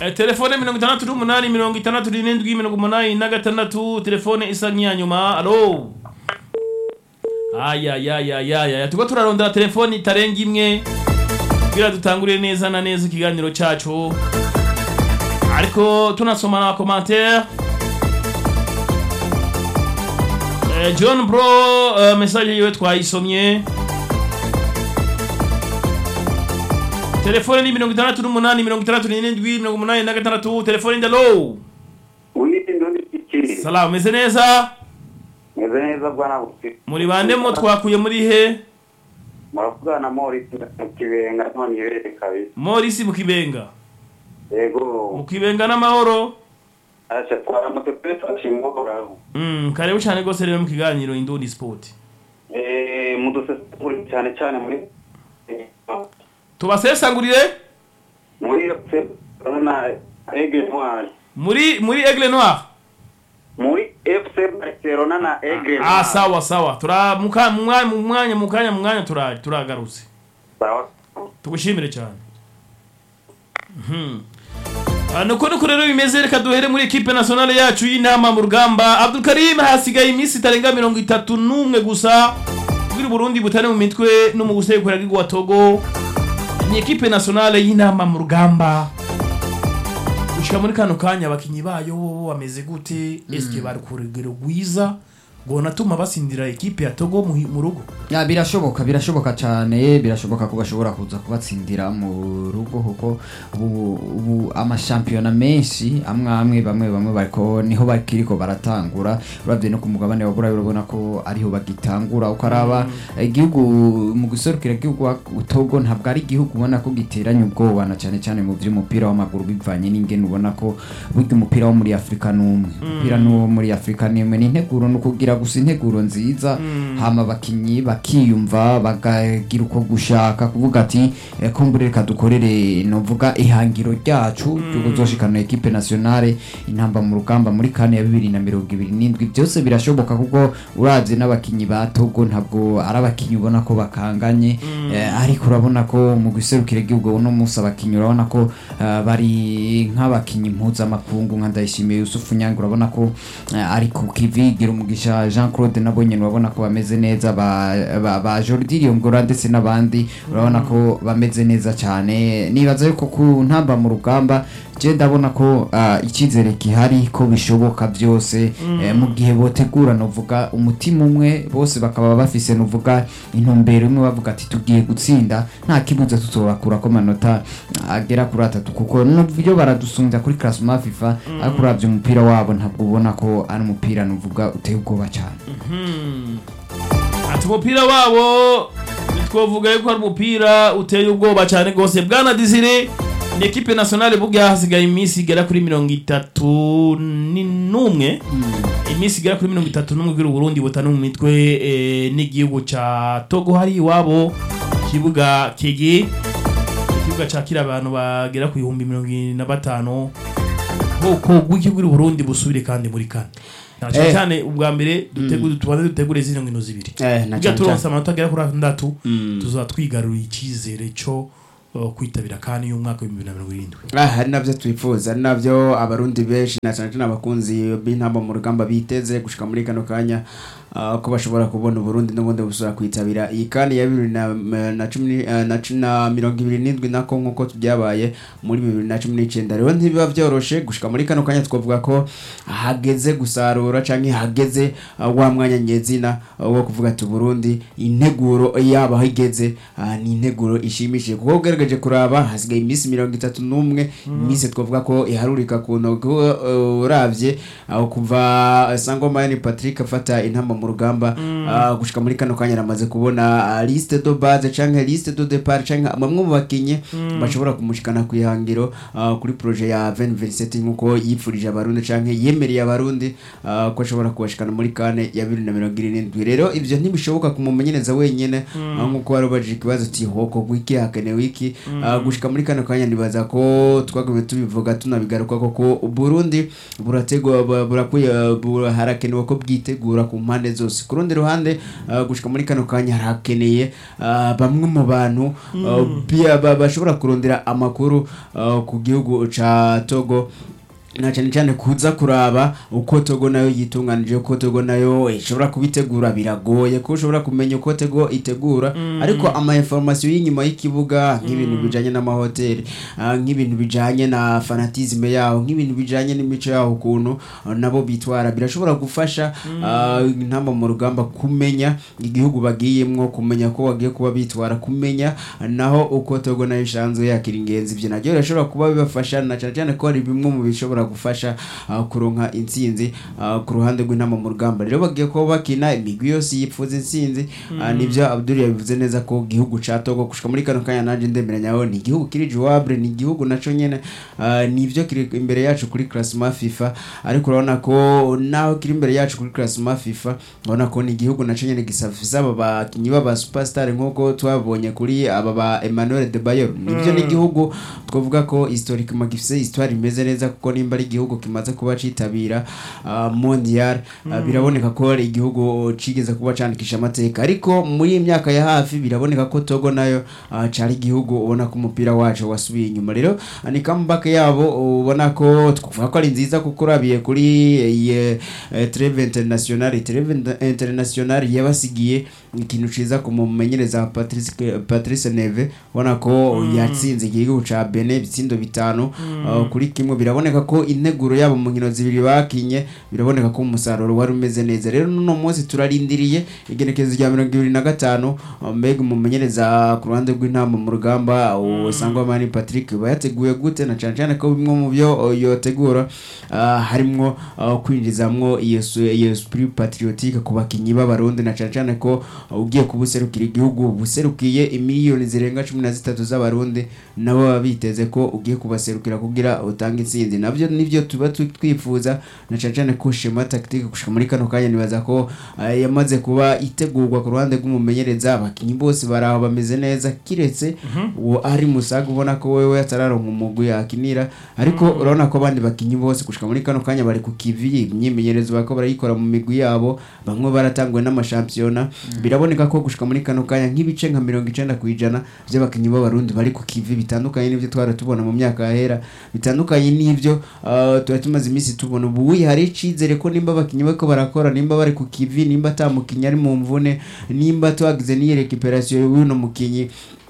telefone 668 telefone isa nk'iyanyuma. Allo aya tuko turarondera telefone itarenga imwe kugira dutangurire neza na neza ikiganiro cyacu, ariko tunasoma na commentaire. John Bro message yiwe twayisomye. Telefone ni 668 telefone ndalo. Salamu meze neza? Meze neza bwana buti. Muri bande mo twakuye muri he? Muravuga na Morris mu Kibenga none yereka kabisa. Morris mu Kibenga. Yego. Mu Kibenga n'amahoro. Acha kwa mutepesa chimora. Karibu cyane gose rero mu kiganiro Indundi Sport. Mudusesangurire cyane muri tubasesangurire muri Aigle Noir. Muri Aigle Noir. Muri FC Barcelona na Aigle Noir. Sawa. Tura mu mwanya turagarutse. Sawa. Tugushimire cyane. Nuko rero bimeze, reka duhere muri equipe nationale yacu y'intama mu rugamba. Abdul Karim hasigaye iminsi itarenga 31 gusa kugira Burundi butane mu mitwe no mu gusekura bw'wa Togo. Ni equipe nationale y'intama mu rugamba. Ushika muri kano kanya abakinyi bayo bameze gute? Eske bari ku rugero rwiza ngo natuma basindira equipe ya Togo mu rugo? Ya birashoboka cyane, birashoboka ko bashobora kuza kubatsindira mu rugo kuko ubu amashampiyona menshi bamwe bariko niho bakiriko baratangura. Uravye no ku mugabane wa Burayi urabona ko ariho bagitangura, ukaraba igihugu mu guserukira igihugu Togo ntabwo ari igihugu ubona ko giteranye ubwoba na cyane mu by'umupira w'amaguru bivanye n'ingene ubona ko burya umupira wo muri Afrika umupira no muri Afrika ni integuro no kugira gusa integuro nziza, hama abakinyi bakiyumva bagagira uko gushaka kuvuga ati kumbure reka dukorere novuga ihangiro ryacu tuzoshikana equipe nationale intamba mu rugamba muri kane ya 2027. Byose birashoboka kuko uravye n'abakinyi ba Togo ntabwo ari abakinyi ubona ko bakanganye, ariko urabona ko mu guserukira igihugu no musa abakinyi urabona ko bari nk'abakinyi mpuzamakungu nka Ndayishimiye Yusufu Nyange, urabona ko ari ku kivigira umugisha Jean-Claude nabonye urabona ko bameze neza, ba Jordi Riongora ndetse n'abandi urabona ko bameze neza cyane. Nibaza yuko ku ntamba mu rugamba je ndabona ko ikizere kihari ko bishoboka byose, mu gihe botegura novuga umutima umwe bose bakaba bafise novuga intumbero imwe bavuga ati tugiye gutsinda nta kibuza tutobakura ko manota agera kuri 3 kuko n'ubyo baradusunza kuri classement FIFA, ariko uravye umupira wabo ntabwo ubona ko ari umupira novuga uteye ubwoba cyane. Ati umupira wabo twovuga yuko ari umupira uteye ubwoba cyane gose. Bwana Dizire, ni equipe nationale bugya hasigaye iminsi igera kuri 31 iminsi igera kuri 31 kugira Burundi butane mu mitwe n'igihugu ca Togo. Hari iwabo kibuga kege, ikibuga cakira abantu bagera ku 25,000 hoko gw'igihugu Burundi busubire kandi muri kane cyane ubwa mbere dutegure zino nkino zibiri. Bijya turonsa amanota agera kuri 6 tuzatwigarura ikizere cyo kwitabira kandi y'umwaka wa 2027. Hari navyo twifuza, navyo abarundi benshi na cyane abakunzi b'intamba mu rugamba biteze gushika muri kano kanya ko bashobora kubona Burundi n'ubundi busura kwitabira iyi kandi ya 2027 nako nkuko tubyabaye muri 2019. Rero ntibiba byoroshe gushika muri kano kanya twavuga ko hageze gusarura canke hageze wa mwanya nyezina wo kuvuga ati Burundi integuro yaba higeze ni integuro ishimishije kuko gerageje kuraba hasigaye iminsi 31 iminsi twavuga ko iharurika kuno uravye kuva Sangoma ni Patrick afata intamba mu rugamba gushika muri kano kanya namaze kubona liste de base canke liste de départ canke amwe mu bakinyi bashobora kumushikana ku ihangiro kuri projet ya 2027 nkuko yipfurije abarundi canke yemereye abarundi ko ashobora kubashikana muri kane ya 2027. Rero ivyo ntibishoboka kumumenyereza wenyene nkuko warobaje ikibazo ati hoko gwiki hakenewe iki gushika muri kano kanya nibaza ko twagombe tubivuga tunabigaruka ko Burundi burategwa burakuye harakenewe ko bwitegura ku mpande zose ku rundi ruhande gushika muri kano kanya harakeneye bamwe mu bantu bashobora kurondera amakuru ku gihugu ca Togo na cyane cyane kuza kuraba uko Togo nayo yitunganije, uko Togo nayo ishobora kubitegura. Biragoye ko ushobora kumenya uko Togo itegura, ariko ama information y'inyuma y'ikibuga nk'ibintu bijanye n'amahoteli, nk'ibintu bijanye na fanatisme yaho, nk'ibintu bijanye n'imico yaho, ukuntu nabo bitwara, birashobora gufasha intamba mu rugamba kumenya igihugu bagiyemwo, kumenya ko bagiye kuba bitwara, kumenya naho uko Togo nayo ishanzwe yakira ingenzi. Ibyo nabyo birashobora kuba bibafasha, na cyane cyane ko ari bimwe mu bishobora gufasha kuronka intsinzi ku ruhande rw'intama mu rugamba. Rero bagiye ko bakina imigwi yose yipfuza intsinzi, nivyo Abdul yabivuze neza ko gihugu ca Togo gushika muri kano kanya nanje ndemeranyaho ni igihugu kiri jouable, ni igihugu naco nyene nivyo kiri imbere yacu kuri classement FIFA, ariko urabona ko naho kiri imbere yacu kuri classement FIFA, urabona ko ni igihugu naco nyene gisafisa abakinyi baba superstar nk'uko twabonye kuri aba ba Emmanuel de Bayor. Nivyo ni igihugu twavuga ko historiquement gifise histoire imeze neza, kuko nimba ari igihugu kimaze kuba citabira mondial, biraboneka ko ari igihugu cigeze kuba candikisha amateka, ariko muri imyaka ya hafi biraboneka ko Togo nayo cari igihugu ubona ko umupira wacu wasubiye inyuma. Rero ni comeback yabo ubona ko twavuga ko ari nziza, kuko urabiye kuri trêve international yabasigiye ikintu ciza kumumenyereza Patrice Neve, ubona ko yatsinze igihugu ca Benin bitsindo 5 kuri kimwe. Biraboneka ko integuro yabo mu nkino zibiri bakinye, biraboneka ko umusaruro wari umeze neza. Rero no munsi turarindiriye igenekezo rya 2025 mbega umumenyereza ku ruhande rw'intamba mu rugamba usangwa Mani Patrick bayateguye gute, na cyane cyane ko bimwe mu byo yotegura harimo kwinjizamwo iyo esprit patriotique ku bakinyi b'abarundi, na cyane cyane ko ugiye kubuserukira igihugu buserukiye imiliyoni zirenga 13 z'abarundi, nabo babiteze ko ugiye kubaserukira kugira utanga intsinzi. Navyo nivyo tuba twifuza, na cyane cyane ko schema tactique gushika muri kano kanya nibaza ko yamaze kuba itegurwa ku ruhande rw'umumenyereza. Abakinyi bose baraho bameze neza, kiretse uwo ari Musaga ubona ko wewe atararonka umugwi yakinira, ariko urabona ko abandi bakinyi bose gushika muri kano kanya bari ku kivi, imyimenyerezo bako barayikora mu migwi yabo, bamwe baratangwe n'amashampiona. Biraboneka ko gushika muri kano kanya nk'ibice nka 90% by'abakinyi b'abarundi bari ku kivi, bitandukanye n'ivyo twara tubona mu myaka yahera, bitandukanye n'ivyo tuba tumaze iminsi tubona. Ubu hari icizere ko nimba abakinyi bako barakora, nimba bari ku kivi, nimba atamukinyi ari mu mvune, nimba twagize n'iyi recuperation y'uno mukinyi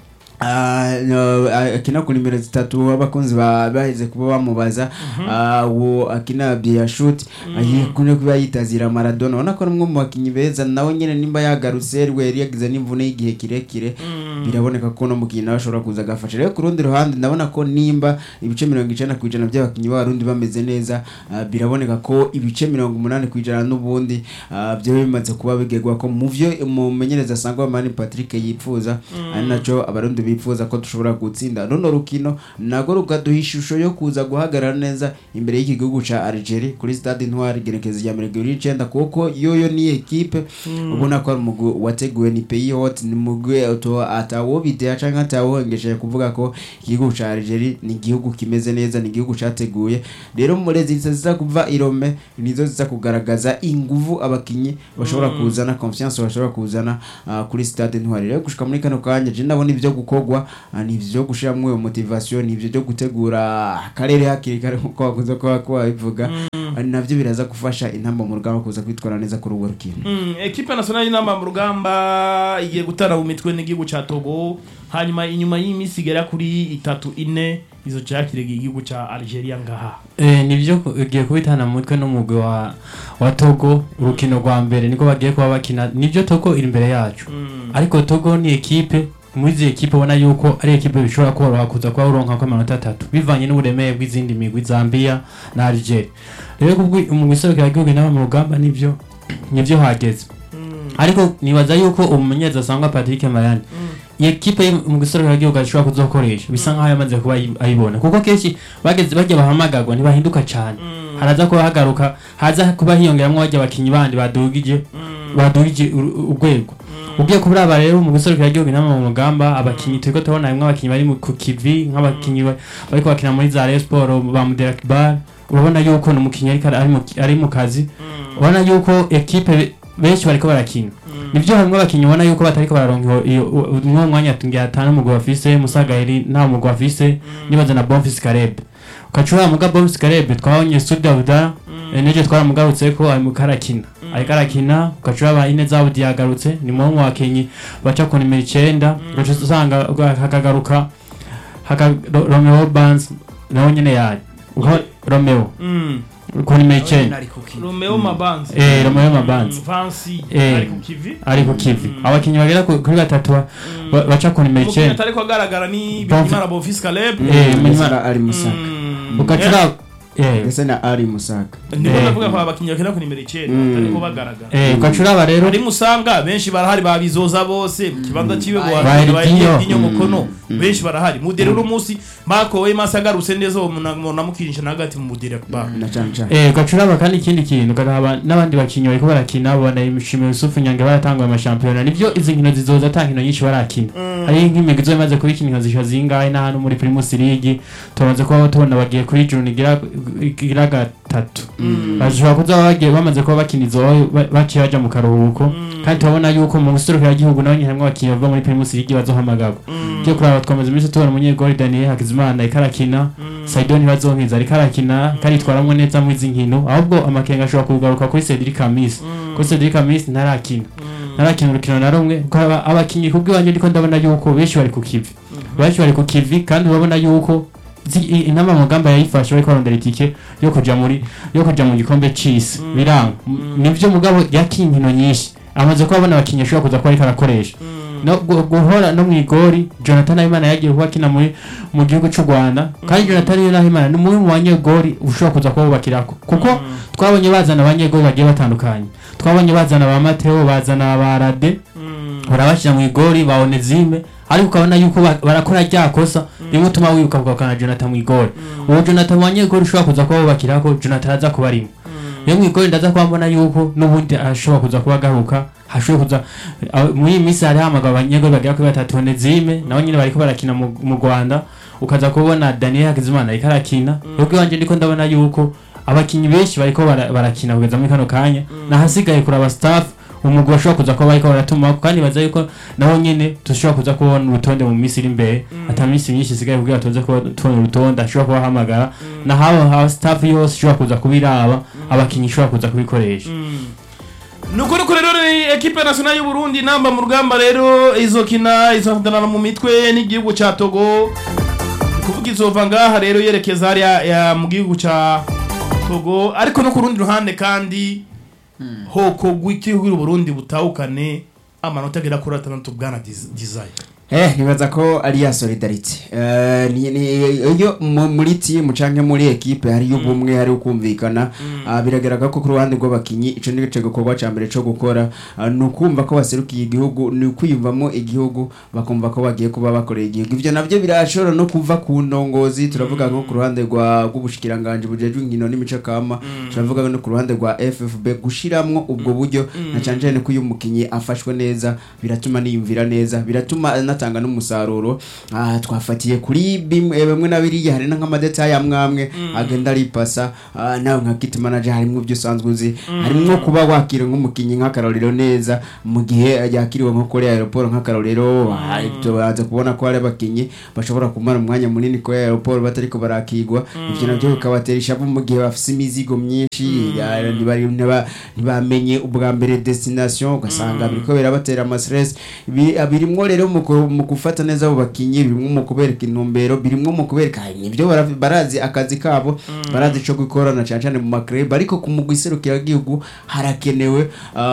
akina ku nimero 3 abakunzi baheze kuba bamubaza wo akina bya shoot ayikune kuba yitazira Maradona. Ona ko numwe mu bakinyi beza, nawe nyene nimba yagarutse rweri yagize n'imvune y'igihe kirekire, biraboneka ko no mukinyi nawe ashobora kuza gafasha. Rero ku rundi ruhande ndabona ko nimba ibice 90% by'abakinyi b'abarundi bameze neza, biraboneka ko ibice 80% n'ubundi byo bimaze kuba bigegwa ko mu vyo umumenyereza sangwa Mani Patrick yipfuza, ari naco abarundi bifuza ko dushobora gutsinda runo rukino, nago rukaduha ishusho yo kuza guhagarara neza imbere y'iki gihugu ca Algeria kuri Stade Intwari gerekezo ya 2019, kuko yoyo ni equipe ubona ko ari umugwi wateguwe, ni pays hot, ni mugwi atawo bidea canke atawohengeshe kuvuga ko igihugu ca Algeria ni igihugu kimeze neza, ni igihugu categuye. Rero murezi ziza kuva Irome nizo ziza kugaragaza inguvu abakinyi bashobora kuzana, confiance bashobora kuzana kuri Stade Intwari. Rero gushika muri kano kanya je ndabona ivyo gukogwa, nivyo gushiramwe iyo motivation, nivyo byo gutegura akarere hakiri kare uko bakuze ko bivuga, navyo biraza gufasha intamba mu rugamba kuza kwitwara neza kuri urwo rukino. Equipe nationale y'intamba mu rugamba igiye gutara mu mitwe n'igihugu ca Togo, hanyuma inyuma y'imisi igera kuri 3-4 izo cyakirege igihugu ca Algeria ngaha. Nivyo ugiye kubitana mu mutwe n'umugwi wa Togo. Urukino rwa mbere niko bagiye kuba bakina, nivyo Togo iri imbere yacu, ariko Togo ni equipe muri izi equipe ubona yuko ari equipe bishobora koroha kuza kuba uronka ko amanota 3 bivanye n'uburemeye bw'izindi migwi Zambia na Algeria. Rero mu giserukira igihugu n'aba mu rugamba nivyo hageze, ariko nibaza yuko umumenyereza sangwa Patrick Mayani equipe mu giserukira igihugu ashobora kuzokoresha bisa nkaho yamaze kuba ayibona, kuko kenshi bajya bahamagagwa ntibahinduka cyane, haraza kuba hagaruka, haza kuba hiyongeramwo bajya abakinyi bandi badugije urwego. Ugiye kubraba rero mu giserukira igihugu n'ama mu rugamba, abakinyi turiko tubona imwe abakinyi bari ku kivi, nk'abakinyi bariko bakina muri za Rayon Sport ba Muderakbar, urabona yuko n'umukinyi ari mu kazi, urabona yuko equipe benshi bariko barakina nivyo hamwe abakinyi ubona yuko batariko bararonka uwo mwanya tungiye atanu umugwi bafise Musagaheri nta mugwi bafise nibaza na Bonfils Caleb ukacura muga Bonfils Caleb twabonye Sudavda neje twaramugarutse ko ari mukarakina ariko arakina ukacura ba Ineza Abudi yagarutse ni mu wakenyi baca ku nimero 9 ugaca usanga hakagaruka Romeo Bands naho nyene yaje Romeo ku nimero 9 Romeo Mabanzi Romeo Mabanzi Fancy ari ku kivi abakinyi bagera kuri batatu baca ku nimero 9 atari ko agaragara ni Bimara Bonfils Caleb Bimara ari Musaka ukacura ese na ari Musaka ndiko ndavuga ko abakinyi bakina ku nimero 9 atari ko bagaragara ukacura rero ari Musanga benshi barahari babizoza bose kibanza ciwe gwa inyo mukono benshi barahari mudere uru munsi Marco we masagarutse neza namukinisha nagati mu mudere ba na canca ukacura kandi ikindi kintu karaba nabandi bakinyi bariko barakina bona imishimiro Yusufu Nyange baratangwa ama champion nivyo izi nkino zizoza atankino nyinshi barakina ari nk'imigwi imaze kubikina zishazingahe na hano muri Primus League tumaze kuba tubona bagiye kuri June igira gatatu bashobora kuza bagiye bamaze kuba bakinizo baciye baja mu karuhuko kandi tubona yuko mu guserukira igihugu nabo nyine hamwe bakiye bava muri Primus League bazohamagagwa cyo kuraba twamaze iminsi tubona umunyegori Daniel Hakizimana ikarakina Saidoni bazonkiza arikarakina karitwaramwe neza mu izi nkino ahubwo amakenga ashobora kugaruka kuri Cedric Kamis kuri Cedric Kamis ntarakina urukino na rumwe abakinyi kubw'iwanje ndiko ndabona yuko benshi bari ku kivi kandi babona yuko inama mugamba yayifashe bariko barondera itike yo kuja mu gikombe c'isi biranga nivyo mugabo yakinkino nyinshi amaze ko abona abakinyi ashobora kuza ko ariko arakoresha no guhora no mwigori Jonathan Ayimana yagiye kuba kina mu gihugu cy'u Rwanda kandi Jonathan Ayimana ni umwe mu banyegori ushobora kuza ko bubakirako kuko twabonye bazana abanyegori bagiye batandukanye twabonye bazana ba Mateo bazana ba Rade barabashira mu igori baonezime ariko ukabona yuko barakora ryakosa rimwe tuma wibuka kwa Jonathan Mwigori uwo Jonathan wanyegori ushobora kuza ko bubakirako Jonathan aza kuba arimo yo mwigori ndaza kwambona yuko n'ubundi ashobora kuza kuba garuka hashobora kuza muri misi hari hamagaba abanyegori bagira kuri batatu Onezime naho nyine bariko barakina mu Rwanda ukaza kubona Daniel Hakizimana ikarakina ubwo wanje ndiko ndabona yuko abakinyi benshi bariko barakina kugeza muri kano kanya nahasigaye kuraba staff umugwi ashobora kuza kuba bariko baratuma kandi baza yuko naho nyene tushobora kuza kubona urutonde mu misi iri imbere atamisi myinshi isigaye kugira tuze ko tubona urutonde ashobora kuba hamagara na haba staff yose ashobora kuza kubiraba abakinyi ashobora kuza kubikoresha nuko rero equipe nationale y'u Burundi namba mu rugamba rero izofitana mu mitwe n'igihugu ca Togo kuvuga izova ngaha rero yerekeza ya mu gihugu ca Togo ariko no ku rundi ruhande kandi hoko gw'igihugu y'u Burundi butawukane amanota agera kuri 6 bwana Desire nibaza ko ari ya solidarity iyo muri team canke muri equipe hari ubumwe hari ukumvikana biragaragara ko ku ruhande rw'abakinyi ico ni gice gikorwa ca mbere cyo gukora nukumva ko baserukiye igihugu ni kwiyumvamo igihugu bakumva ko bagiye kuba bakoreye igihugu ivyo navyo birashobora no kuva ku ndongozi turavuga ko ku ruhande rw'ubushikiranganje bujejwe inkino n'imico kama turavuga no ku ruhande rwa FFB gushiramwo ubwo buryo na canje ne kuyumukinyi afashwe neza biratuma niyumvira neza biratuma tanga n'umusaruro twafatiye kuri bimwe na biriya hari nk'amadetail amwamwe agenda ripasa nawe nka kit manager harimo byo sanzwe uzi harimo kuba wakira nk'umukinyi nk'akarorero neza mu gihe yakiriwe nko kuri aeroport nk'akarorero baza kubona ko ari abakinyi bashobora kumara umwanya munini kuri aeroport batariko barakigwa ivyo navyo bikabaterisha mu gihe bafise imizigo myinshi ntibamenye ubwa mbere destination ugasanga biriko birabatera ama stress birimwo rero mu gufata neza abo bakinyi birimwo mu kubereka intumbero birimwo mu kubereka nibyo barazi akazi kabo barazi cyo gukorana cyane mu makreb ariko ku mugwiserukira gihugu harakenewe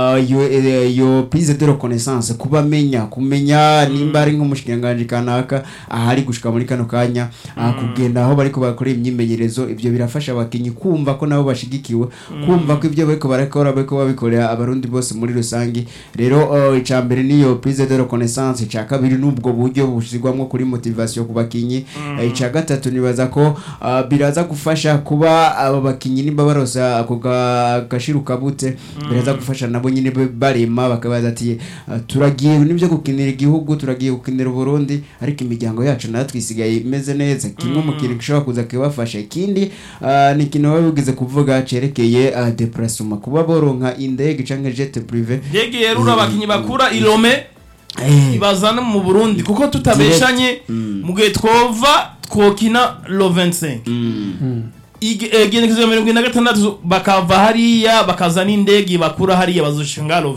yo prise de reconnaissance kumenya nimba ari nk'umushikiranganje kanaka ahari gushika muri kano kanya kugenda aho bariko bakorera imyimenyerezo ivyo birafasha abakinyi kumva ko nabo bashigikiwe kumva ko ivyo bariko barakora bariko babikorera abarundi bose muri rusangi rero icambere niyo prise de reconnaissance cha kabiri n'ubwo buryo bushirwamwo kuri motivation ku bakinyi ica gatatu nibaza ko biraza gufasha kuba aba bakinyi nimba barosa ako gashiruka bute biraza gufasha nabo nyine barema bakabaza ati turagiye nibyo gukinira igihugu turagiye gukinira Burundi ariko imiryango yacu natwe isigaye imeze neza kimwe mu kintu gishobora kuza kibafasha ikindi ni kintu babigize kuvuga cerekeye déplacement kuba boronka indege canke jet privé ndege yerura abakinyi bakura Ilome ibazana mu Burundi kuko tutabeshanye mu gihe twokina lo 25 igenekezo 76 bakava hariya bakazana indege bakura hariya bazoshinga lo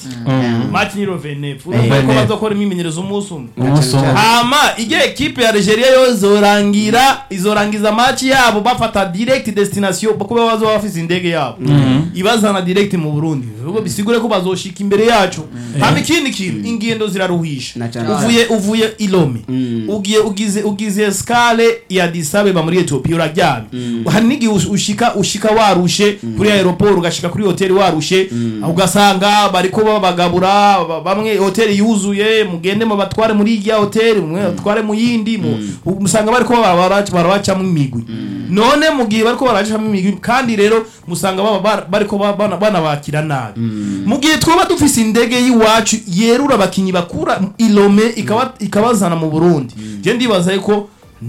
27 match ni lo 29 uko bazokora imimenyerezo umunsi hama equipe ya Algeria yo izorangiza match yabo bafata direct destination bakuba bazo bafise indege yabo ibazana direct mu Burundi ubwo bisigure ko bazoshika imbere yacu hama ikindi kintu ingendo ziraruhisha uvuye Ilome ugize escale ya Addis Abeba muri Ethiopia uraryamye hari nigi ushika warushe kuri aeroport ugashika kuri hotel warushe ugasanga bariko babagabura bamwe hotel yuzuye mugende mu batware muri irya hotel mwe batware mu yindi musanga bariko barabaca mu migwi none mugiye bariko baraca mu migwi kandi rero musanga bariko banabakira nabi mugiye twoba dufise indege yiwacu yerura abakinyi bakura Ilome ikabazana mu Burundi je ndibaza yuko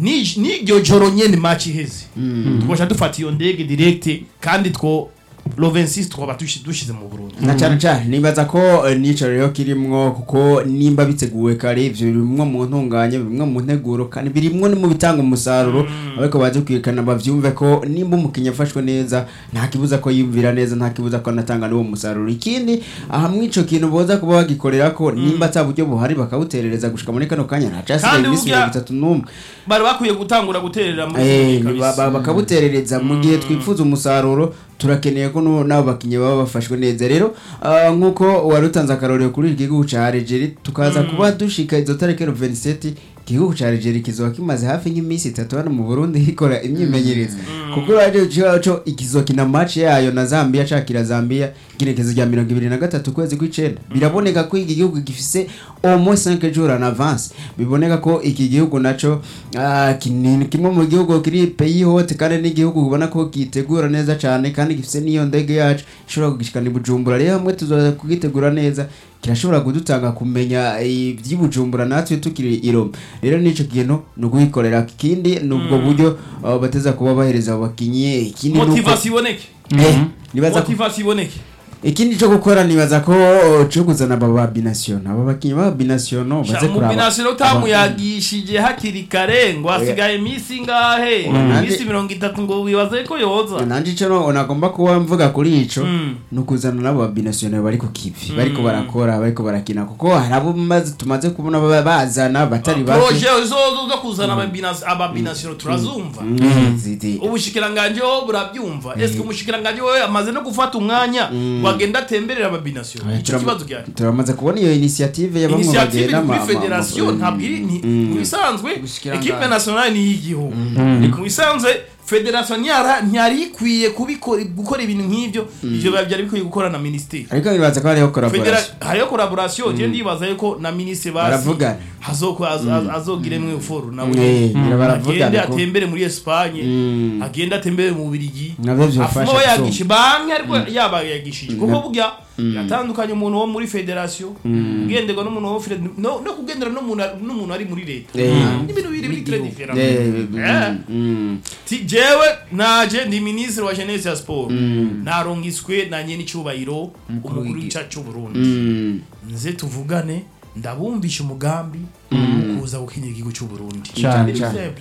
niryo joro nyene match iheze twosha dufata iyo ndege direct kandi two lo 26 twaba dushize mu Burundi na cyane nibaza ko nico rero kirimwo kuko nimba biteguwe kare ivyo birimwo mu ntunganye birimwo mu nteguro kandi birimwo no mu bitanga umusaruro ariko baje kwikana bavyumve ko nimba umukinya afashwe neza nta kibuza ko yimvira neza nta kibuza ko anatanga n'uwo musaruro ikindi aha mwico kintu boza kuba bagikorera ko nimba ataburyo buhari bakawuterereza gushika muri kano kanya nta cyasigaye imisi 31 bari bakwiye gutangura guterera muri bakabuterereza mu gihe twifuza umusaruro turakeneye ko nabo bakinye baba bafashwe neza rero nkuko warutanze akarorero kuri igihugu ca Algeria tukaza kuba dushika izo tariki 27 igihugu ca Algeria kizoba kimaze hafi nk'imisi 3 hano mu Burundi hikora imyimenyerezo kuko radio cyo ikizokina match yayo na Zambia cakira Zambia ginekezo rya 2023 kwezi kw'icenda biraboneka ko iki gihugu gifise au moins 5 jours en avance biboneka ko iki gihugu naco kimwe mu gihugu kiri pays hote kandi n'igihugu ubona ko kitegura neza cyane kandi gifise niyo ndege yacu ishobora kugishikana Bujumbura rero hamwe tuzoza kugitegura neza kirashobora kudutanga kumenya iby'Ibujumbura natwe tukiri Ilome rero nico kintu no guhikorera kindi nubwo buryo bateza kuba bahereza abakinyi ikindi motivation iboneke nibaza motivation iboneke ikindi cyo gukora nibaza ko cyo kuzana baba bination aba bakinyi baba bination baze kuraba bination utamuyagishije hakiri kare ngo asigaye misi ngahe misi 30 ngo wibaze ko yoza nanje cyo onagomba kuba mvuga kuri ico no kuzana nabo bination bari ku kivi bariko barakora bariko barakina kuko harabo tumaze kubona bazana batari bake projet zo kuzana aba bination turazumva ubushikiranganje ho burabyumva eske umushikiranganje we amaze no gufata umwanya bagenda atemberera ababination icyo kibazo cyane turamaze kubona iyo initiative y'abamwe bagenda muri federation ntabwiri ni bisanzwe equipe nationale ni y'igihugu ku bisanzwe federation ntiyari ikwiye gukora ibintu nk'ivyo ivyo byari bikwiye gukora na ministeri ariko bibaza ko hariho collaboration je ndibaza yuko na ministeri baravuga azogire mwe foru na baravuga atembere muri Espagne agenda atembere mu Bubiligi navyo byofasha afuma yagishe banki ariko yaba yagishije kuko burya yatandukanye umuntu wo muri federation ugenderwa n'umuntu wo no kugendera n'umuntu ari muri leta n'ibintu biri très différent jewe naje ndi ministre wa jeunesse ya sport narongiswe na nyene cyubahiro umukuru w'icacu Burundi nze tuvugane ndabumbisha umugambi kuza gukinya igihugu cy'u Burundi cyane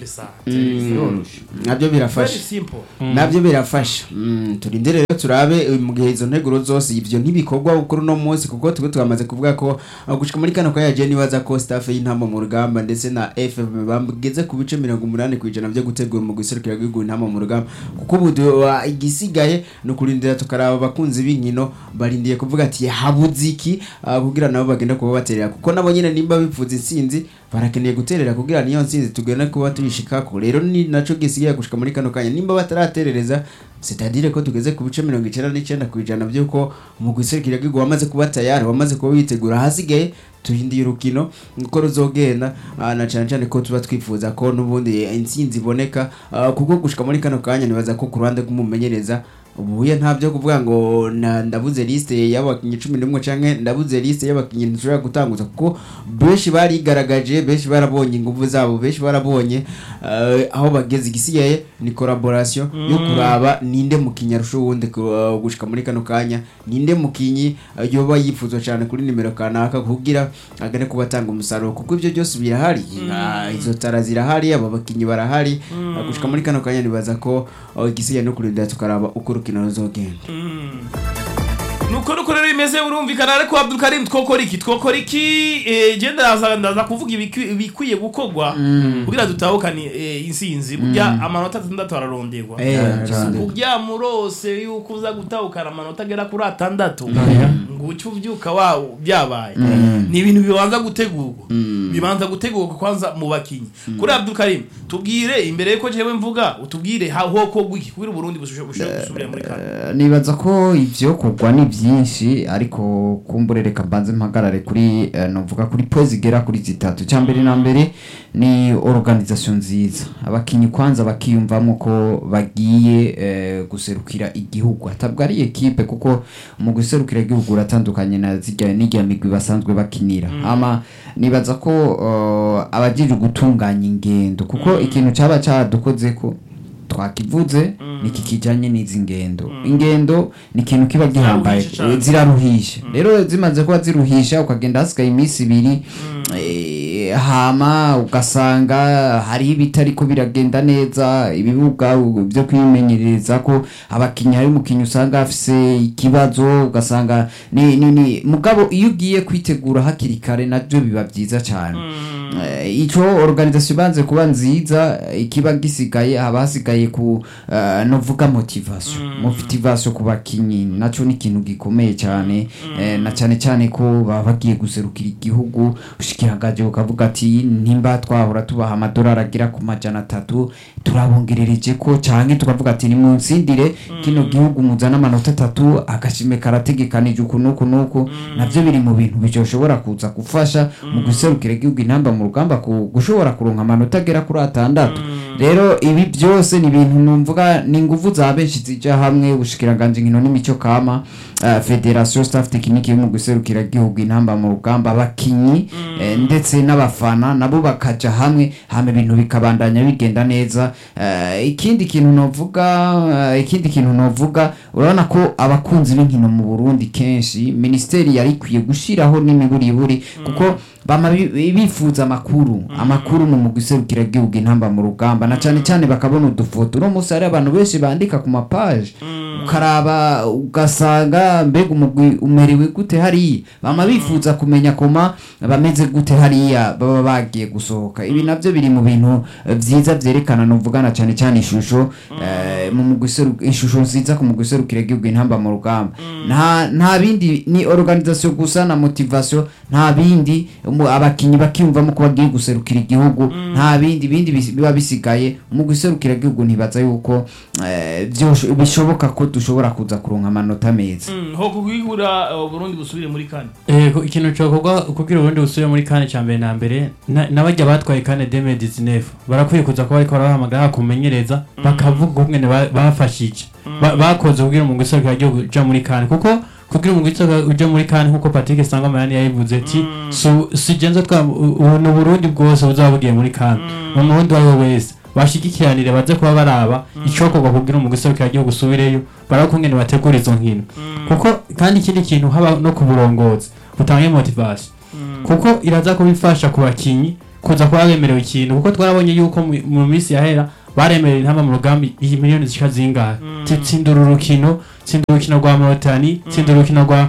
nabyo birafasha nabyo birafasha turindire rero turabe mu gihe izo nteguro zose ivyo ntibikorwa ukuri no munsi kuko twamaze kuvuga ko gushika muri kano kwa yaje nibaza ko staff y'intamba mu rugamba ndetse na FFB bambigeze ku bice 80% byo gutegura mu guserukira igihugu intamba mu rugamba kuko ubu igisigaye no kurindira tukaraba abakunzi b'inkino barindiye kuvuga ati habuziki kugira nabo bagenda kuba baterera kuko nabo nyine nimba bipfuza insinzi barakeneye guterera kugira niyo nsinzi tugenda kuba tuyishikako rero ni naco gisigaye gushika muri kano kanya nimba bataraterereza c'est-à-dire ko tugeze ku bice 99% byuko mu guserukira gigo wamaze kuba tayari wamaze kuba witegura hasigaye tuhindiye urukino uko ruzogenda na cyane ko tuba twifuza ko nubundi intsinzi iboneka kuko gushika muri kano kanya nibaza ko ku ruhande rw'umumenyereza ubuye ntabyo kuvuga ngo ndabuze liste y'abakinyi 11 canke ndabuze liste y'abakinyi nshobora gutanguza kuko benshi barigaragaje benshi barabonye ingufu zabo benshi barabonye aho bageze igisigaye ni collaboration yo kuraba ninde mukinyi arusho wundi gushika muri kano kanya ninde mukinyi yoba yifuzwa cyane kuri nimero kanaka kugira agane kubatanga umusaruro kuko ibyo byose birahari izo tara zirahari aba bakinyi barahari gushika muri kano kanya nibaza ko igisigaye no kurinda tukaraba uko rukino ruzogenda nuko rero bimeze urumvikana ariko Abdul Karim twokora iki genda ndaza kuvuga ibikwiye gukorwa kugira dutahukane insinzi burya amanota 6 araronderwa burya murose yuko uza gutahukana amanota agera kuri 6 ngucyo uvyuka wawo byabaye ni ibintu bibanza gutegurwa kwanza mu bakinyi kuri Abdul Karim tubwire imbere yuko jewe mvuga utubwire haho ko gwiki kugira Burundi busubira muri kana nibaza ko ivyo kugwa ni byinshi ariko kumburereka mbanze mpagarare kuri novuga kuri pose igera kuri 3 cyambere na mbere ni organisation nziza abakinyi kwanza bakiyumvamo ko bagiye guserukira igihugu atabwo ari equipe kuko mu guserukira igihugu ratandukanye na zijya n'ijya migwi basanzwe bakinira ama nibaza ko abajije gutunganya ingendo kuko ikintu cyaba cyadukoze ko twakivuze niki kijanye n'izi ingendo ni ikintu kiba gihambaye ziraruhisha rero zimaze kuba ziruhisha ukagenda hasigaye iminsi 2 hama ugasanga hari ibitari ko biragenda neza ibibuga byo kwimenyereza ko abakinya ari mukinyi usanga afise ikibazo ugasanga ni mugabo iyo ugiye kwitegura hakiri kare nabyo biba byiza cyane ico organisation banze kuba nziza ikiba gisigaye abasigaye ku novuga motivation ku bakinyi naco ni ikintu gikomeye cyane na cyane ko bagiye guserukira igihugu ushikiragaje ukavuga ati nimba twahora tubaha amadolari agira ku 300 turabongerereje ko cyane tukavuga ati ni munsindire kino gihugu muzana amanota 3 agashime karategekanije nuko navyo biri mu bintu bicoshobora kuza gufasha mu guserukira igihugu intamba mu rugamba gushobora kuronka amanota agera kuri 6 rero ibi byose ni ibintu numvuga ni nguvu za benshi zija hamwe ubushikiranganje nkino n'imico kama Federation Staff Technique yo mu guserukira igihugu intamba mu rugamba abakinyi ndetse n'abafana nabo bakaja hamwe ibintu bikabandanya bigenda neza ikindi kintu novuga urabona ko abakunzi b'inkino mu Burundi kenshi ministeri yari kwiye gushiraho n'imiburiburi kuko bama bifuza amakuru mu guserukira igihugu intamba mu rugamba na cyane bakabona udufoto no musare abantu benshi bandika ku mapage ukaraba ugasanga mbega umugwi umeriwe gute hari bama bifuza kumenya koma bameze gute hariya baba bagiye gusohoka ibi navyo biri mu bintu vyiza vyerekana novugana cyane ishusho mu guserukira ishusho nziza ku guserukira igihugu intamba mu rugamba nta bindi ni organisation gusa na motivation nta bindi abakinyi bakiyumvamo ko bagiye guserukira igihugu nta bindi biba bisigaye mu guserukira igihugu ntibaza yuko bishoboka ko dushobora kuza kuronka amanota meza ho kugura Burundi busubire muri kane ikintu cyokorwa kugira Burundi busubire muri kane cyambere na mbere nabajya batwaye kane 2019 barakwiye kuza ko bariko barahamagara kumenyereza bakavuga umwe bafashije bakoze kugira mu guserukira igihugu ja muri kane kuko kugira mu gitso uje muri kane nkuko Patrick Sangomani yayivuze ati sigenza twa no Burundi bwose buzabugiye muri kane mu muhondo wawe wese bashigikiranire baze kuba baraba icokorwa kugira mu guserukira igihugu gusubireyo barakungene bategura izo nkino kuko kandi ikindi kintu haba no ku burongozi butange motivation kuko iraza kubifasha ku bakinyi kuza kuba bemerewe ikintu kuko twarabonye yuko mu minsi yahera baremerera intama mu rugambi miliyoni zishika zingahe tsindura urukino rwa Morotani tsindura urukino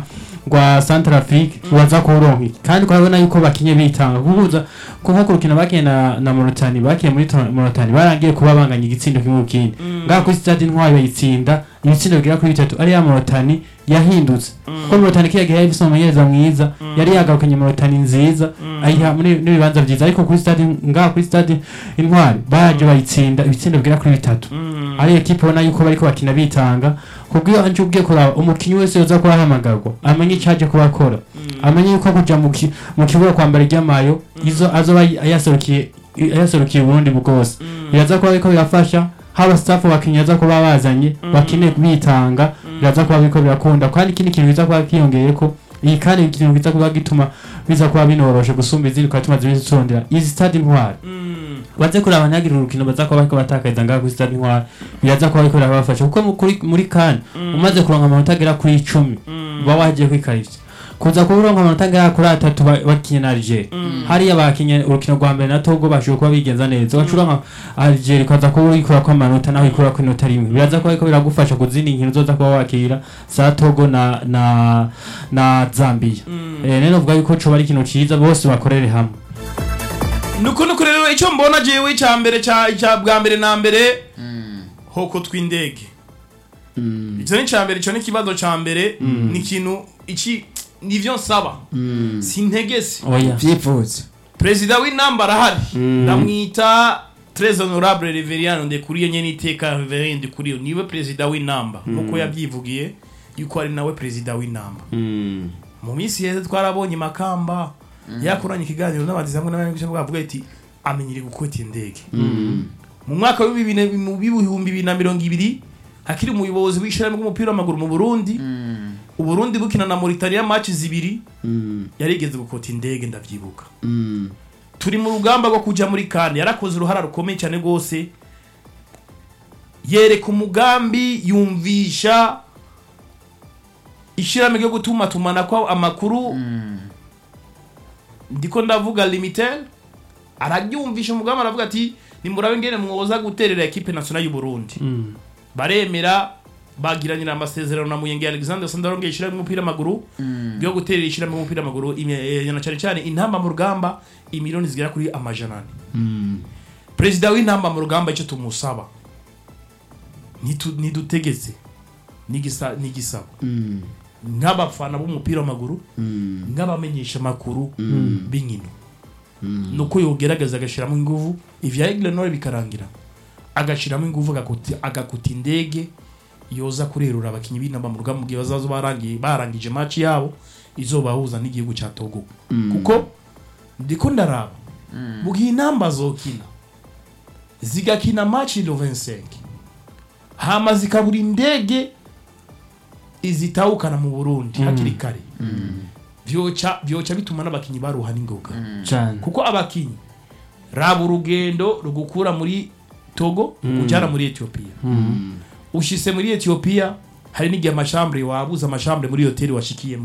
rwa Centrafrique baza kuronka kandi kwabona yuko bakinye bitanga kubuza ko nko kurukina bakina na Mauritania bakiye muri Mauritania barangiye kuba banganya igitsindo kimwe kindi ngaho kuri stade Intwari bayitsinda ibitsindo bigira kuri 3 ari ya Mauritania yahindutse ko Mauritania kiyagiye yifise umumenyereza mwiza yari yagarukanye Mauritania nziza ayiha muri n'ibibanza byiza ariko kuri stade ngaho kuri stade Intwari baje bayitsinda ibitsindo bigira kuri 3 ari equipe ubona yuko bariko bakina bitanga kubwiyo anje ubwiye kuraba umukinyi wese yoza kuba hamagarwa amenye icaje kubakora amenye yuko kuja mu kibuga kwambara ryamayo izo azoba yaserukiye Burundi bwose biraza kuba ariko birafasha haba staff bakinyaza kuba bazanye bakine bitanga biraza kuba biko birakunda kandi ikindi kintu biza kuba kiyongeye ko iyi kandi ikintu biza kuba gituma biza kuba binoroshe gusumba izindi kwa tumaze iminsi tsondera izi stade Intwari baze kuri abanyagira urukino baza kuba bariko batakaiza ngaho kuri stade Intwari biraza kuba bariko barabafasha kuko muri kan umaze kuronka amanota agera kuri 10 baba wagiye kwikarivya kuza kuronka amanota agera kuri 3 bakinye na Algeria hari abakinye urukino rwa mbere na Togo bashoboye kuba bigenza neza bacuranka Algeria kaza kuba ikora kwa amanota naho ikora ku inota rimwe biraza kuba bariko biragufasha kuzindi nkino zoza kuba wakira sa Togo na Zambia nene uvuga yuko cyo bari kintu ciza bose bakorere hamwe nuko rero icyo mbona jewe cya mbere cya bwa mbere na mbere hoko twindege icyo ni cya mbere cyo ni kibazo cya mbere ni kintu iki nivyo nsaba sintegese vyifuza president w'inamba arahari ndamwita très honorable Reverien Ndekuriyo nyene iteka Reverien Ndekuriyo niwe president w'inamba nuko yabyivugiye yuko ari nawe president w'inamba mu minsi yeze twarabonye Makamba yakoranye ikiganiro n'abandi hamwe n'abandi cyo bavuga ati amenyire gukota indege mu mwaka wa 2020 hakiri umuyobozi w'ishyirahamwe ry'umupira w'amaguru mu Burundi Uburundi bukina na Mauritania match zibiri yarigeze gukota indege ndavyibuka turi mu rugamba rwo kuja muri CAN yarakoze uruhara rukomeye cyane gose yereka umugambi yumvisha ishyirahamwe ryo gutuma tumana kwa amakuru ndiko ndavuga limited aragyumvisha umugambi aravuga ati nimurabe ngene mwoza guterera equipe nationale y'u Burundi baremera bagiranira amasezerano na Muyenge Alexander Sandaronge ishira mu mupira maguru byo guterera ishira mu mupira maguru yana cyane intamba mu rugamba imiliyoni zigera kuri amajanani president w'intamba mu rugamba icyo tumusaba nidutegeze nigisaba nk'abafana b'umupira w'amaguru nk'abamenyesha makuru b'inkino nuko yogerageza agashiramo ingufu ivya Aigle Nord bikarangira agashiramo ingufu agakuta indege yoza kurerura abakinyi b'intamba mu rugamba mugihe bazazo barangije match yabo izobahuza n'igihugu cya Togo kuko ndiko ndaraba mugihe intamba zokina zigakina match le 25 hama zikabura indege izitawukana mu Burundi hakiri kare vyoca bituma n'abakinyi baruha n'ingoga kuko abakinyi raba urugendo rugukura muri Togo ujana muri Ethiopia ushise muri Ethiopia hari n'igihe amashambure wabuza amashambure muri hoteli washikiyemo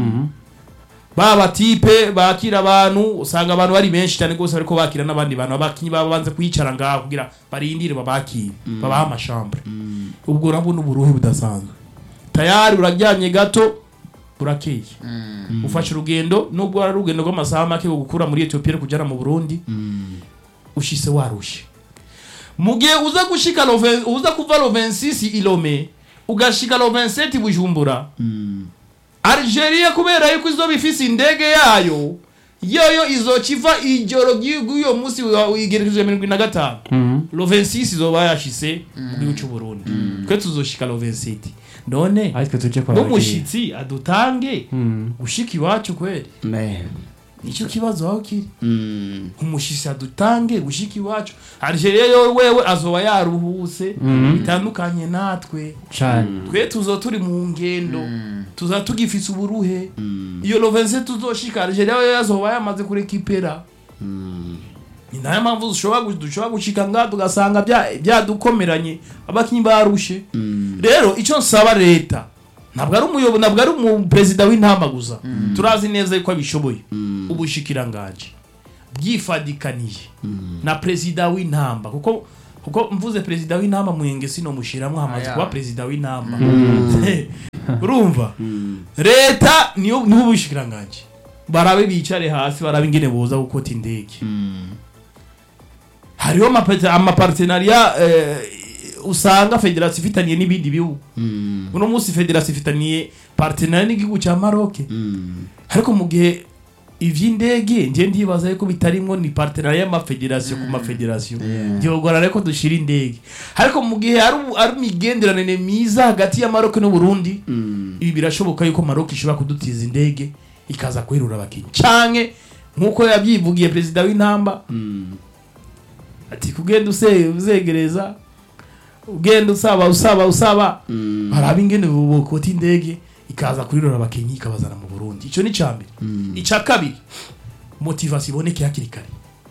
baba tipe bakira abantu usanga abantu bari benshi cyane gose ariko bakira n'abandi bantu abakinyi babanze kwicara ngaho kugira barindire babakire babaha amashambure ubwo urabona uburuhe budasanzwe tayari uraryamye gato urakeye ufashe urugendo nubwo ari urugendo rw'amasaha make gukura muri Ethiopia kujana mu Burundi ushise warushe mugihe uza gushika uza kuva lo 26 Ilome ugashika lo 27 Bujumbura Algeria kubera yuko izo bifise indege yayo izokiva ijoro giyo musi wigereje 75 lo 26 izoba yashise mu gihugu cy'u Burundi twe tuzoshika lo 27 none ariko tuje kwa umushitsi adutange gushika iwacu kweli nicyo kibazo aho kiri umushitsi adutange gushika iwacu Algeria yo wewe azoba yaruhuse bitandukanye natwe cyane twe turi mu ngendo tugifise uburuhe iyo lo 27 tuzoshika Algeria yo azoba yamaze kurekipera Ninaye mpamvu dushobora gushika ngaho tugasanga byadukomeranye abakinyi barushe rero icyo nsaba leta ntabwo ari umuyobo ntabwo ari umupresident w'intamba gusa turazi neza ko abishoboye ubushikiranganje bwifadikanije na president w'intamba kuko mvuze president w'intamba Muyenge sino mushiramwe hamaze kuba president w'intamba urumva leta niyo ubushikiranganji barabe bicare hasi barabe ingene boza gukota indege hariho amapartenariat usanga federasiyo ifitaniye n'ibindi bihugu uno munsi federasiyo ifitaniye partenariat n'igihugu cya Maroc ariko mu gihe ivy'indege nje ndibaza yuko bitarimwo ni partenariat y'amafederasiyo ku mafederasiyo byogora reko dushira indege ariko mu gihe ari imigenderanire myiza hagati ya Maroc no Burundi ibi birashoboka yuko Maroc ishobora kudutiza indege ikaza kwerura abakinyi canke nkuko yabyivugiye president w'intamba ati kugenda uzegereza ugenda usaba baraba ingene bukota indege ikaza kurirora abakinyi ikabazana mu Burundi ico ni cambere ica kabiri motivation iboneke hakiri kare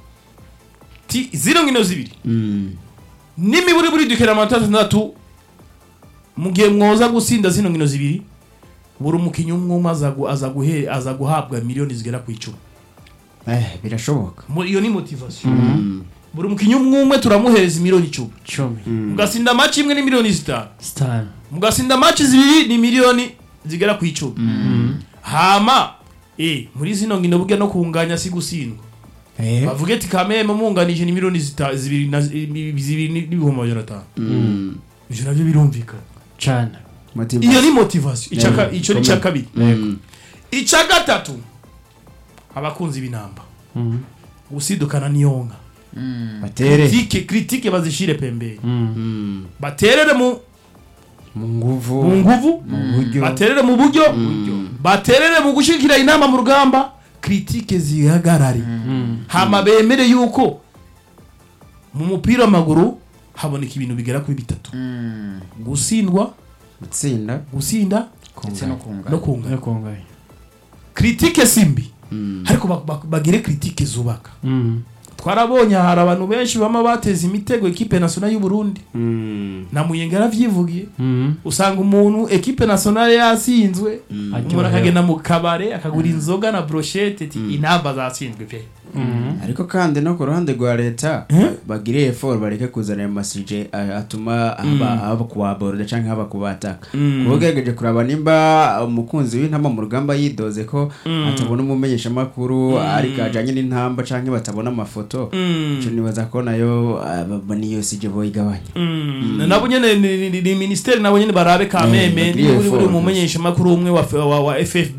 ti zino ngino zibiri nimiburi buri dukera amanota 3 mu gihe mwoza gusinda zino ngino zibiri buri umukinyi umwe aza guhabwa miliyoni zigera ku 10 birashoboka iyo ni motivation buri umukinyi umwe turamuhereza miliyoni 10 mugasinda match imwe ni miliyoni 5 mugasinda match zibiri ni miliyoni zigera ku 10 hama muri zino ngino buge no kunganya si gusindwa bavuge ati Kameme munganije ni miliyoni 2 n'ibihumbi 500 ivyo navyo birumvika cyane iyo ni motivation ico ni cyakabiri ica gatatu abakunzi binamba gusidukana niyonga batere critique bazishire pembeni baterere mu nguvu baterere mu buryo baterere mu gushikira inama mu rugamba critique zihagarare hama bemere yuko mu mupira w'amaguru haboneka ibintu bigera kuri bitatu gusindwa gusinda ndetse no kunganya critique simbi ariko bagire critique zubaka twarabonye hari abantu benshi bama bateza imitego equipe nationale y'u Burundi na Muyenga yaravyivugiye usanga umuntu equipe nationale yasinzwe umuntu akagenda mu kabare akagura inzoga na brochette inamba zasinzwe pe ariko kandi no ku ruhande rwa leta bagire effort bareke kuzana amasije atuma aba kuba border canke aba kubataka kugegeje kuraba nimba umukunzi w'intama mu rugamba yidoze ko atabona umumenyesha makuru ariko ajanye n'intamba canke batabona amafoto cyo nibaza ko nayo niyo sije boyigabanya nabo nyene ni ministeri nabo nyene barabe Kameme ni uri umumenyesha makuru umwe wa FFB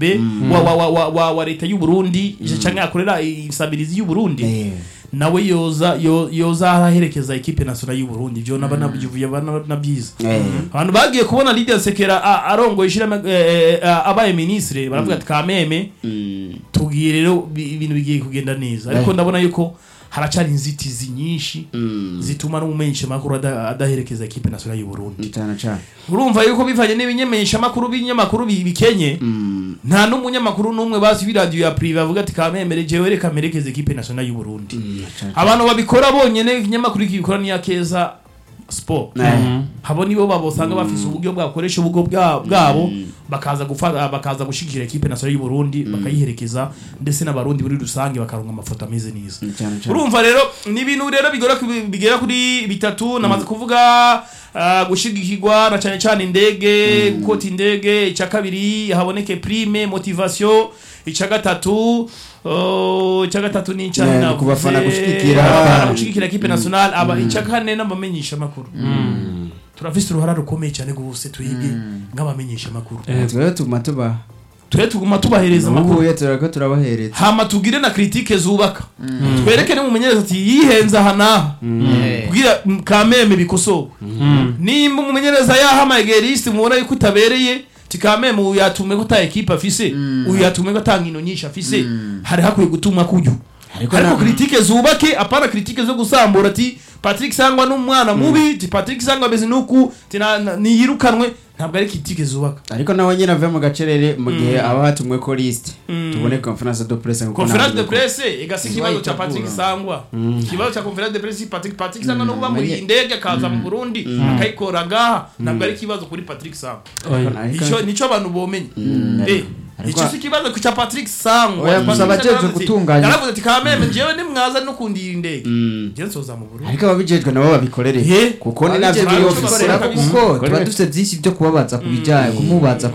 wa leta y'u Burundi canke akorera isabirizi y'u Burundi nawe yoza araherekeza equipe nationale y'u Burundi byo nabanavuye nabyiza abantu bagiye kubona Lydia Sekera arongo ishira abaye ministre baravuga ati Kameme tugiye rero ibintu bigiye kugenda neza ariko ndabona yuko haracari inzitizi nyinshi zituma n'umumenyesha makuru adaherekeza equipe nationale y'u Burundi urumva yuko bivanye n'ibinyemenyesha makuru bikenye nta n'umunyamakuru n'umwe basi biradio ya privé avuga ati Kameme jewe reka merekeze equipe nationale y'u Burundi abantu babikora bonyene ikinyamakuru kibikora ni yakeza sport habo nibo babosanga bafise uburyo bwakoresha ubugo bwabo bakaza gushikira equipe nationale y'u Burundi bakayiherekeza ndetse n'abarundi muri rusange bakaronka amafoto ameze neza urumva rero ni ibintu rero bigera kuri bitatu namaze kuvuga gushigikirwa na cyane indege gukota indege ica kabiri haboneke prime motivation ica gatatu ni cyane kubafana gushigikira equipe nationale aba ica kane n'abamenyesha makuru turafise uruhara rukomeye cyane gose twige nk'abamenyesha makuru twe tuguma tubahereza makuru turako turabahereza hama tugire na critique zubaka twereke n'umumenyereza ati yihenza hana kugira Kameme bikosowe nimba umumenyereza yahama egeriste mubona yuko utabereye Kameme uyatume ko ta equipe afise uyatume ko tanga ino nyinshi afise hari hakwiye gutuma kujyo ariko critique zubake apana critique zo gusambura ati Patrick Sangwa n'umwana mubi ti Patrick Sangwa beze nuku ni yirukanwe ntabwo ari critique zubaka ariko nawe nyine ave mu gacerere mu gihe abatumwe ko list tubone conference de presse igasi kibazo cha Patrick Sangwa kibazo cha conference de presse Patrick Sangwa no muri indege akaza mu Burundi akayikora ngaha ntabwo ari kibazo kuri Patrick Sangwa nico abantu bomenye ico si kibazo cha Patrick Sangwa basabajeje gutunganya yaravuze ati Kameme jewe nimwaza no kundira indege je nsoza mu Burundi ariko ababijejwe nabo babikorere kuko ni navyo biri office kuko tuba dufite byinshi byo kubabaza kubijanye kumubaza